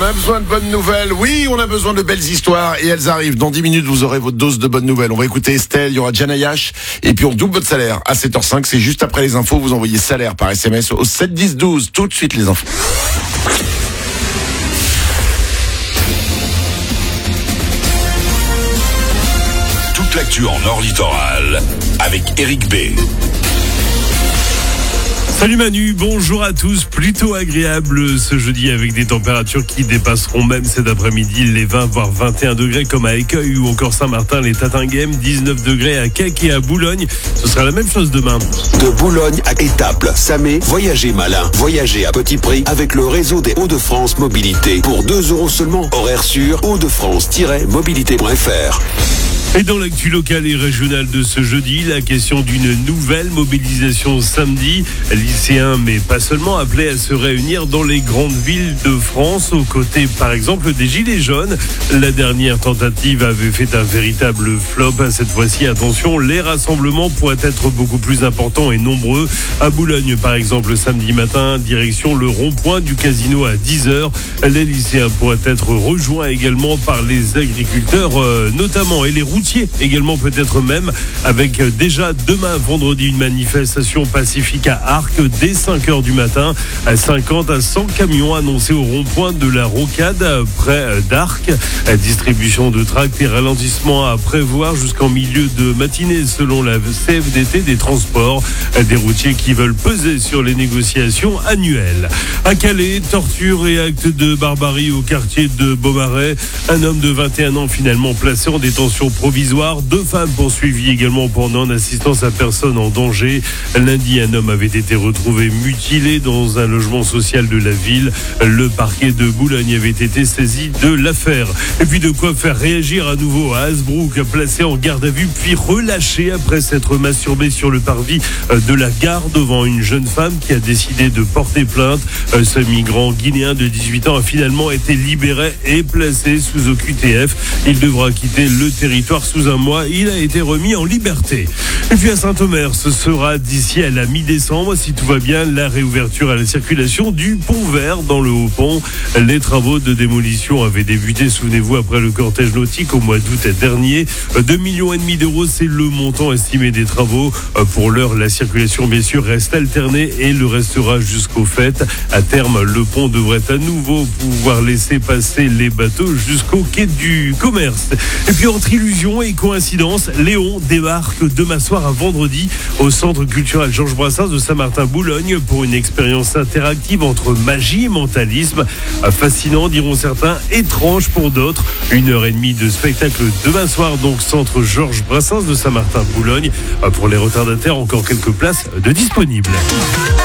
On a besoin de bonnes nouvelles. Oui, on a besoin de belles histoires et elles arrivent. Dans 10 minutes, vous aurez votre dose de bonnes nouvelles. On va écouter Estelle, il y aura Janayash et puis on double votre salaire à 7h05. C'est juste après les infos. Vous envoyez salaire par SMS au 7 10 12. Tout de suite les infos. Toute l'actu en Nord Littoral avec Eric B. Salut Manu, bonjour à tous. Plutôt agréable ce jeudi avec des températures qui dépasseront même cet après-midi les 20 voire 21 degrés comme à Écueil ou encore Saint-Martin, les Tatinghem, 19 degrés à Québec et à Boulogne. Ce sera la même chose demain. De Boulogne à Étaples, Samé, voyagez malin, voyagez à petit prix avec le réseau des Hauts-de-France Mobilité. Pour 2 € seulement, horaire sûr, Hauts-de-France-mobilité.fr. Et dans l'actu locale et régionale de ce jeudi, la question d'une nouvelle mobilisation samedi. Lycéens, mais pas seulement, appelés à se réunir dans les grandes villes de France, aux côtés par exemple des Gilets jaunes. La dernière tentative avait fait un véritable flop. Cette fois-ci, attention, les rassemblements pourraient être beaucoup plus importants et nombreux. À Boulogne, par exemple, samedi matin, direction le rond-point du casino à 10h. Les lycéens pourraient être rejoints également par les agriculteurs notamment et les routiers également peut-être même, avec déjà demain vendredi une manifestation pacifique à Arques dès 5h du matin. 50 à 100 camions annoncés au rond-point de la Rocade près d'Arques. Distribution de tracts et ralentissement à prévoir jusqu'en milieu de matinée selon la CFDT des transports. Des routiers qui veulent peser sur les négociations annuelles. À Calais, torture et actes de barbarie au quartier de Beaumarais. Un homme de 21 ans finalement placé en détention provisoire. 2 femmes poursuivies également pour non-assistance à personne en danger. Lundi, un homme avait été retrouvé mutilé dans un logement social de la ville. Le parquet de Boulogne avait été saisi de l'affaire. Et puis de quoi faire réagir à nouveau à Hasbrook, placé en garde à vue puis relâché après s'être masturbé sur le parvis de la gare devant une jeune femme qui a décidé de porter plainte. Ce migrant guinéen de 18 ans a finalement été libéré et placé sous OQTF. Il devra quitter le territoire sous un mois. Il a été remis en liberté. Et puis à Saint-Omer, ce sera d'ici à la mi-décembre, si tout va bien, la réouverture à la circulation du pont vert dans le Haut-Pont. Les travaux de démolition avaient débuté, souvenez-vous, après le cortège nautique au mois d'août dernier. 2,5 millions d'euros, c'est le montant estimé des travaux. Pour l'heure, la circulation, bien sûr, reste alternée et le restera jusqu'aux fêtes. À terme, le pont devrait à nouveau pouvoir laisser passer les bateaux jusqu'au quai du commerce. Et puis entre illusions et coïncidences, Léon débarque demain soir à vendredi au Centre culturel Georges Brassens de Saint-Martin-Boulogne pour une expérience interactive entre magie et mentalisme. Fascinant, diront certains, étrange pour d'autres. 1h30 de spectacle demain soir, donc Centre Georges Brassens de Saint-Martin-Boulogne. Pour les retardataires, encore quelques places de disponibles.